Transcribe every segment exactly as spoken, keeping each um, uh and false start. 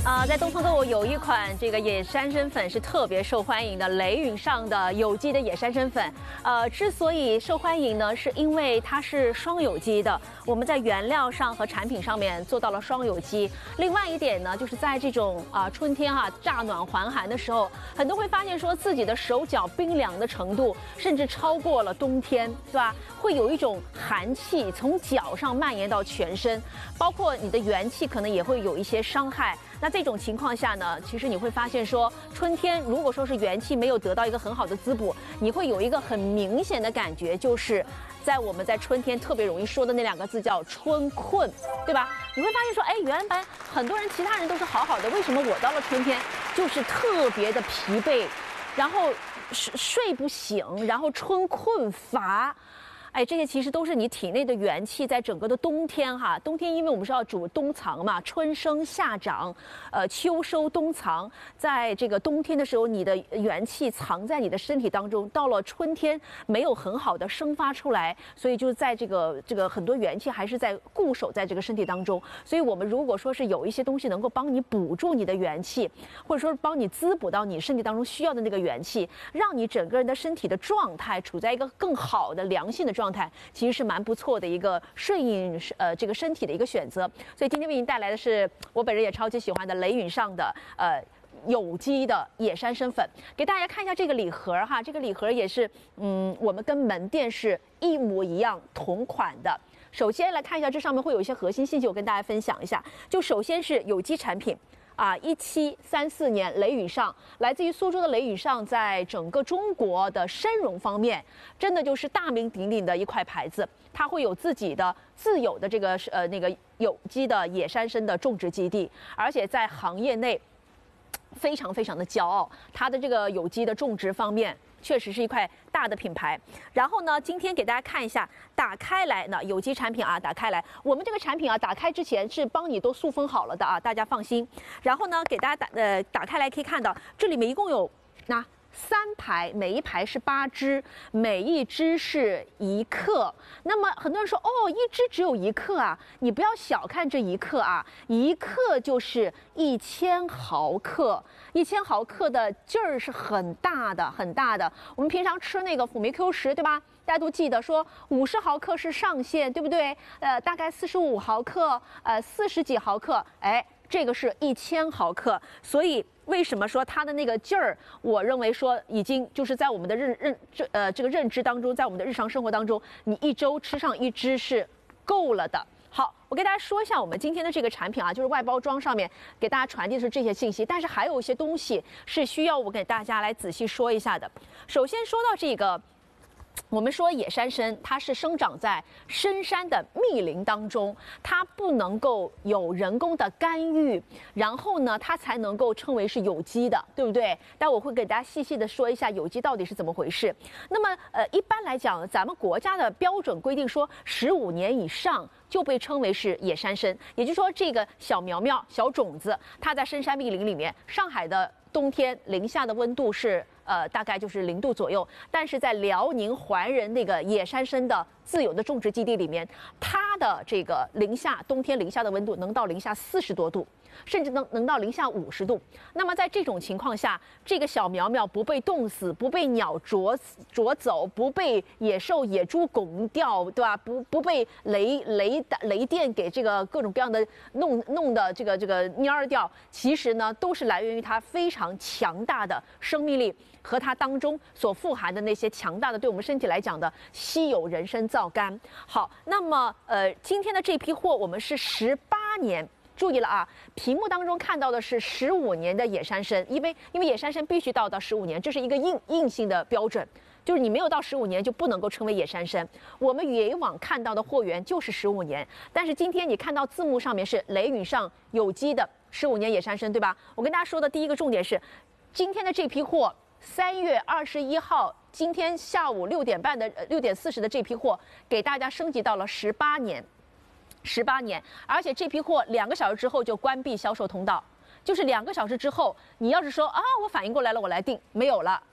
啊、呃，在东方购物有一款这个野山参粉是特别受欢迎的，雷允上的有机的野山参粉。呃，之所以受欢迎呢，是因为它是双有机的，我们在原料上和产品上面做到了双有机。另外一点呢，就是在这种啊、呃、春天哈、啊、乍暖还寒的时候，很多会发现说自己的手脚冰凉的程度，甚至超过了冬天，对吧？会有一种寒气从脚上蔓延到全身，包括你的元气可能也会有一些伤害。那这种情况下呢，其实你会发现说，春天如果说是元气没有得到一个很好的滋补，你会有一个很明显的感觉，就是在我们在春天特别容易说的那两个字叫春困，对吧？你会发现说，哎，原来很多人其他人都是好好的，为什么我到了春天就是特别的疲惫，然后睡睡不醒，然后春困乏。哎，这些其实都是你体内的元气，在整个的冬天哈，冬天因为我们是要主冬藏嘛，春生夏长，呃，秋收冬藏，在这个冬天的时候，你的元气藏在你的身体当中，到了春天没有很好的生发出来，所以就在这个这个很多元气还是在固守在这个身体当中。所以我们如果说是有一些东西能够帮你补助你的元气，或者说帮你滋补到你身体当中需要的那个元气，让你整个人的身体的状态处在一个更好的良性的状态。状态其实是蛮不错的一个顺应呃这个身体的一个选择，所以今天为您带来的是我本人也超级喜欢的雷允上的呃有机的野山参粉，给大家看一下这个礼盒哈，这个礼盒也是嗯我们跟门店是一模一样同款的。首先来看一下这上面会有一些核心信息，我跟大家分享一下。就首先是有机产品。啊，一七三四年，雷允上来自于苏州的雷允上，在整个中国的参茸方面，真的就是大名鼎鼎的一块牌子。它会有自己的自有的这个呃那个有机的野山参的种植基地，而且在行业内非常非常的骄傲，它的这个有机的种植方面。确实是一块大的品牌。然后呢，今天给大家看一下，打开来呢，有机产品啊，打开来，我们这个产品啊，打开之前是帮你都塑封好了的啊，大家放心。然后呢，给大家打呃打开来可以看到，这里面一共有那。三排，每一排是八支，每一支是一克。那么很多人说，哦，一支只有一克啊，你不要小看这一克啊，一克就是一千毫克，一千毫克的劲儿是很大的，很大的。我们平常吃那个辅酶 Q 十，对吧？大家都记得说五十毫克是上限，对不对？呃，大概四十五毫克，呃，四十几毫克，哎。这个是一千毫克，所以为什么说它的那个劲儿，我认为说已经就是在我们的认认这呃这个认知当中，在我们的日常生活当中，你一周吃上一支是够了的。好，我给大家说一下我们今天的这个产品啊，就是外包装上面给大家传递的是这些信息，但是还有一些东西是需要我给大家来仔细说一下的。首先说到这个。我们说野山参，它是生长在深山的密林当中，它不能够有人工的干预，然后呢，它才能够称为是有机的，对不对？但我会给大家细细的说一下有机到底是怎么回事。那么，呃，一般来讲，咱们国家的标准规定说，十五年以上就被称为是野山参，也就是说，这个小苗苗、小种子，它在深山密林里面，上海的冬天零下的温度是。呃，大概就是零度左右，但是在辽宁怀仁那个野山参的自有的种植基地里面，它的这个零下冬天零下的温度能到零下四十多度，甚至能能到零下五十度。那么在这种情况下，这个小苗苗不被冻死，不被鸟啄啄走，不被野兽、野猪拱掉，对吧？不不被雷雷雷电给这个各种各样的弄弄的这个这个蔫儿掉，其实呢，都是来源于它非常强大的生命力。和它当中所富含的那些强大的对我们身体来讲的稀有人参皂苷。好，那么呃，今天的这批货我们是十八年。注意了啊，屏幕当中看到的是十五年的野山参，因为因为野山参必须到到十五年，这是一个硬硬性的标准，就是你没有到十五年就不能够称为野山参。我们以往看到的货源就是十五年，但是今天你看到字幕上面是雷允上有机的十五年野山参，对吧？我跟大家说的第一个重点是，今天的这批货。三月二十一号，今天下午六点半的六点四十的这批货，给大家升级到了十八年，十八年，而且这批货两个小时之后就关闭销售通道，就是两个小时之后，你要是说啊，我反应过来了，我来订，没有了。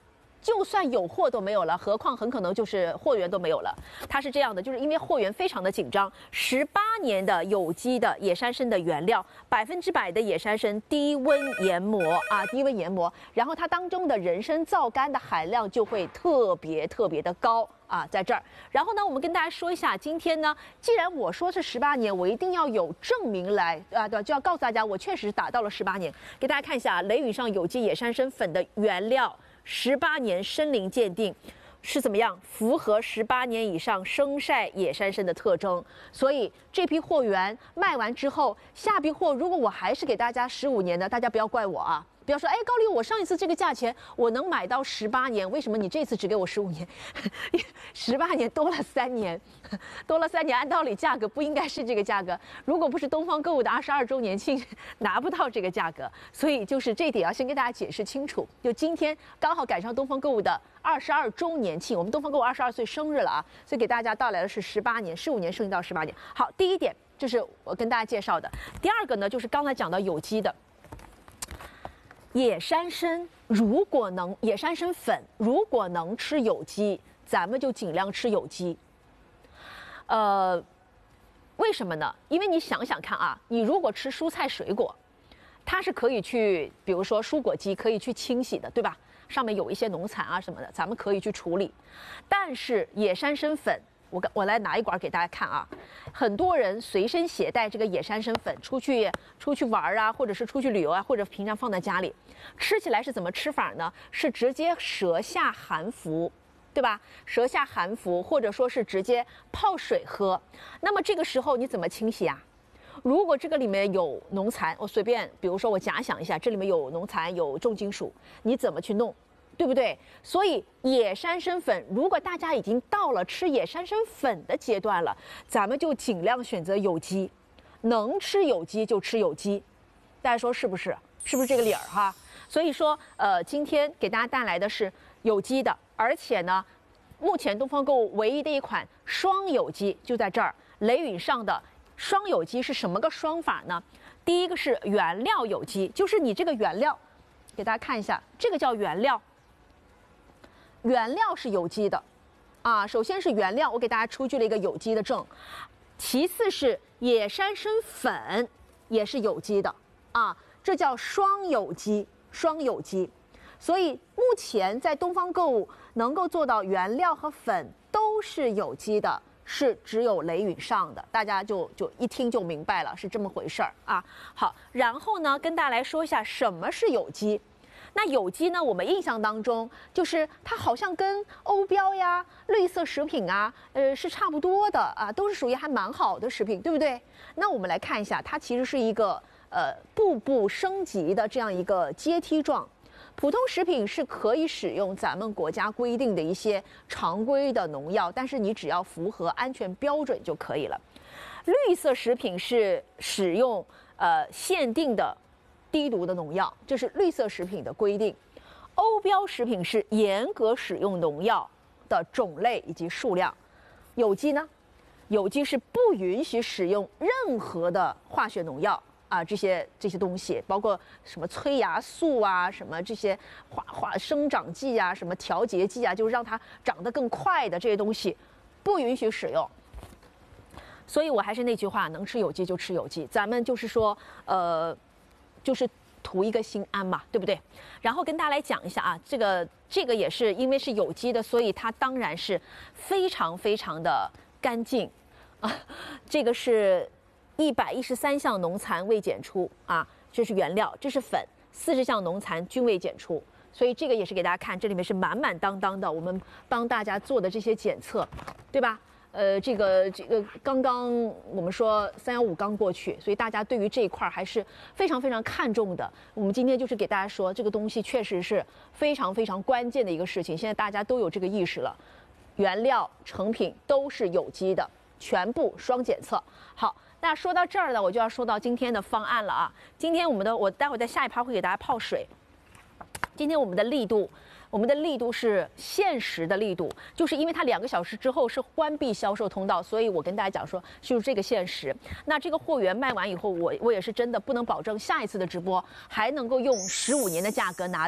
就算有货都没有了，何况很可能就是货源都没有了。它是这样的，就是因为货源非常的紧张，十八年的有机的野山参的原料，百分之百的野山参低温研磨啊，低温研磨，然后它当中的人参皂苷的含量就会特别特别的高。啊，在这儿，然后呢，我们跟大家说一下，今天呢，既然我说是十八年，我一定要有证明来啊，对，就要告诉大家，我确实达到了十八年。给大家看一下雷允上有机野山参粉的原料，十八年参林鉴定是怎么样，符合十八年以上生晒野山参的特征。所以这批货源卖完之后，下批货如果我还是给大家十五年的，大家不要怪我啊。不要说，哎，高丽，我上一次这个价钱我能买到十八年，为什么你这次只给我十五年？十八年多了三年，多了三年，按道理价格不应该是这个价格。如果不是东方购物的二十二周年庆，拿不到这个价格。所以就是这一点要先跟大家解释清楚。就今天刚好赶上东方购物的二十二周年庆，我们东方购物二十二岁生日了啊，所以给大家带来的是十八年，十五年升级到十八年。好，第一点就是我跟大家介绍的。第二个呢，就是刚才讲到有机的。野山参如果能，野山参粉如果能吃有机，咱们就尽量吃有机。呃，为什么呢？因为你想想看啊，你如果吃蔬菜水果，它是可以去，比如说蔬果机可以去清洗的，对吧？上面有一些农残啊什么的，咱们可以去处理。但是野山参粉，我我来拿一管给大家看啊，很多人随身携带这个野山参粉出去出去玩啊，或者是出去旅游啊，或者平常放在家里，吃起来是怎么吃法呢？是直接舌下含服，对吧？舌下含服，或者说是直接泡水喝。那么这个时候你怎么清洗啊？如果这个里面有农残，我随便，比如说我假想一下，这里面有农残有重金属，你怎么去弄？对不对？所以野山参粉，如果大家已经到了吃野山参粉的阶段了，咱们就尽量选择有机，能吃有机就吃有机。大家说是不是？是不是这个理儿哈？所以说，呃，今天给大家带来的是有机的，而且呢，目前东方购物唯一的一款双有机就在这儿，雷允上的双有机是什么个双法呢？第一个是原料有机，就是你这个原料，给大家看一下，这个叫原料。原料是有机的，啊，首先是原料，我给大家出具了一个有机的证，其次是野山参粉也是有机的，啊，这叫双有机，双有机。所以目前在东方购物能够做到原料和粉都是有机的，是只有雷允上的，大家就就一听就明白了，是这么回事儿啊。好，然后呢，跟大家来说一下什么是有机。那有机呢？我们印象当中就是它好像跟欧标呀、绿色食品啊，呃，是差不多的啊，都是属于还蛮好的食品，对不对？那我们来看一下，它其实是一个呃步步升级的这样一个阶梯状。普通食品是可以使用咱们国家规定的一些常规的农药，但是你只要符合安全标准就可以了。绿色食品是使用呃限定的。低毒的农药，这是绿色食品的规定。欧标食品是严格使用农药的种类以及数量。有机呢？有机是不允许使用任何的化学农药啊，这些这些东西，包括什么催芽素啊，什么这些化化生长剂啊，什么调节剂啊，就是让它长得更快的这些东西，不允许使用。所以我还是那句话，能吃有机就吃有机，咱们就是说，呃。就是图一个心安嘛，对不对？然后跟大家来讲一下啊，这个这个也是因为是有机的，所以它当然是非常非常的干净啊。这个是一百一十三项农残未检出啊，这是原料，这是粉，四十项农残均未检出，所以这个也是给大家看，这里面是满满当当的，我们帮大家做的这些检测，对吧？呃，这个这个刚刚我们说三幺五刚过去，所以大家对于这一块还是非常非常看重的。我们今天就是给大家说，这个东西确实是非常非常关键的一个事情。现在大家都有这个意识了，原料成品都是有机的，全部双检测。好，那说到这儿呢，我就要说到今天的方案了啊。今天我们的我待会儿在下一趴会给大家泡水。今天我们的力度。我们的力度是限时的力度，就是因为它两个小时之后是关闭销售通道，所以我跟大家讲说，就是这个限时。那这个货源卖完以后，我我也是真的不能保证下一次的直播还能够用十五年的价格拿到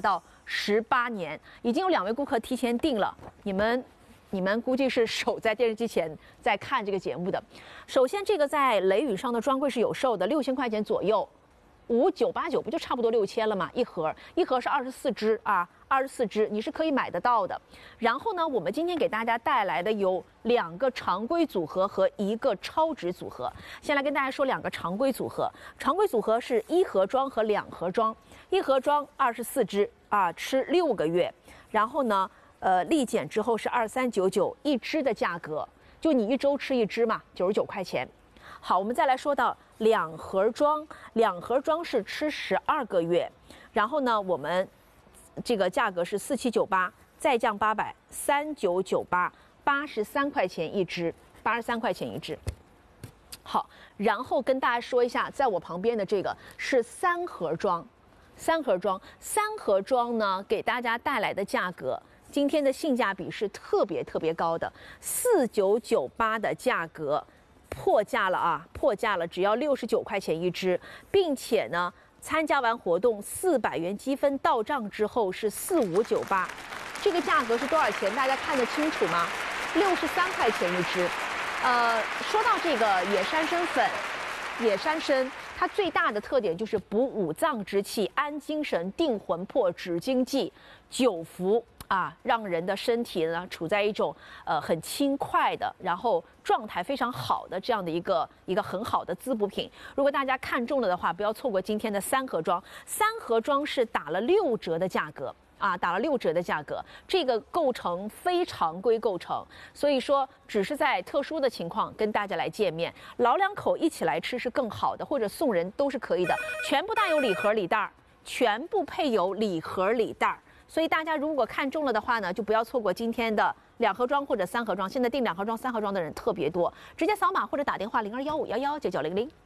十八年，已经有两位顾客提前订了，你们。你们估计是守在电视机前在看这个节目的。首先，这个在雷宇上的专柜是有售的，六千块钱左右，五九八九不就差不多六千了吗？一盒，一盒是二十四支啊，二十四支你是可以买得到的。然后呢，我们今天给大家带来的有两个常规组合和一个超值组合。先来跟大家说两个常规组合，常规组合是一盒装和两盒装，一盒装二十四支啊，吃六个月，然后呢。呃，立减之后是二三九九一支的价格，就你一周吃一支嘛，九十九块钱。好，我们再来说到两盒装，两盒装是吃十二个月，然后呢，我们这个价格是四七九八，再降八百，三九九八，八十三块钱一支，八十三块钱一支。好，然后跟大家说一下，在我旁边的这个是三盒装，三盒装，三盒装呢，给大家带来的价格。今天的性价比是特别特别高的，四九九八的价格破价了啊，破价了，只要六十九块钱一支，并且呢，参加完活动四百元积分到账之后是四五九八，这个价格是多少钱？大家看得清楚吗？六十三块钱一支。呃，说到这个野山参粉，野山参它最大的特点就是补五脏之气、安精神、定魂魄、止经济、久服。啊，让人的身体呢处在一种呃很轻快的，然后状态非常好的这样的一个一个很好的滋补品。如果大家看中了的话，不要错过今天的三盒装。三盒装是打了六折的价格啊，打了六折的价格，这个构成非常规构成，所以说只是在特殊的情况跟大家来见面，老两口一起来吃是更好的，或者送人都是可以的，全部带有礼盒礼袋，全部配有礼盒礼袋。所以大家如果看中了的话呢，就不要错过今天的两盒装或者三盒装。现在订两盒装、三盒装的人特别多，直接扫码或者打电话零二幺五幺幺九九零零。